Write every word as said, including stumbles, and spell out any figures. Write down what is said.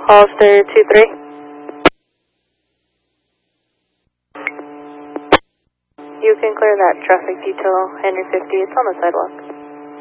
Hollister two three. You can clear that traffic detail, Henry fifty, it's on the sidewalk.